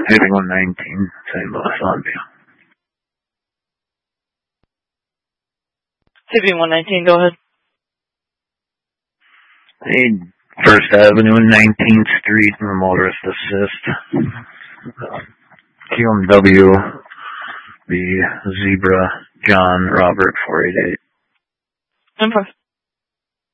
Heading 119, St. Louis, Olympia. Heading 119, go ahead. Hey, First Avenue and 19th Street, and the motorist assist. QMW, the Zebra, John, Robert, 488. Number.